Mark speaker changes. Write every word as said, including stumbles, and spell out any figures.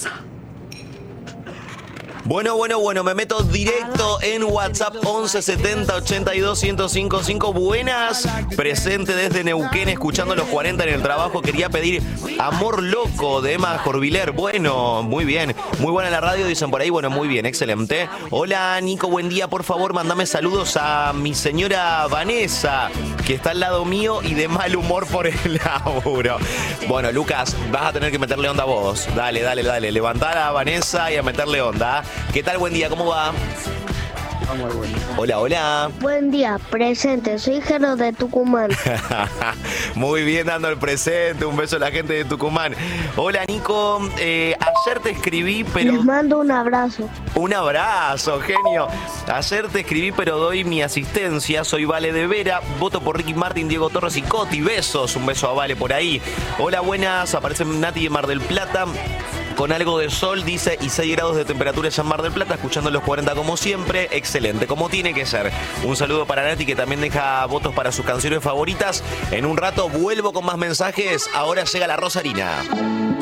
Speaker 1: Bueno, bueno, bueno, me meto directo en WhatsApp once setenta ochenta y dos ciento cinco cinco. Buenas, presente desde Neuquén, escuchando los cuarenta en el trabajo. Quería pedir Amor Loco de Emma Jorviler. Bueno, muy bien, muy buena la radio, dicen por ahí. Bueno, muy bien, excelente. Hola, Nico, buen día. Por favor, mandame saludos a mi señora Vanessa, que está al lado mío y de mal humor por el laburo. Bueno, Lucas, vas a tener que meterle onda a vos. Dale, dale, dale. Levantar a Vanessa y a meterle onda. ¿Qué tal? Buen día, ¿cómo va?
Speaker 2: Muy bueno.
Speaker 1: Hola, hola.
Speaker 3: Buen día, presente, soy Jero de Tucumán.
Speaker 1: Muy bien, dando el presente. Un beso a la gente de Tucumán. Hola, Nico. Eh, ayer te escribí, pero...
Speaker 3: Les mando un abrazo.
Speaker 1: Un abrazo, genio. Ayer te escribí, pero doy mi asistencia. Soy Vale de Vera. Voto por Ricky Martin, Diego Torres y Coti. Besos. Un beso a Vale por ahí. Hola, buenas. Aparece Nati de Mar del Plata. Con algo de sol, dice, y seis grados de temperatura ya en Mar del Plata, escuchando los cuarenta como siempre. Excelente, como tiene que ser. Un saludo para Nati, que también deja votos para sus canciones favoritas. En un rato vuelvo con más mensajes. Ahora llega la Rosarina.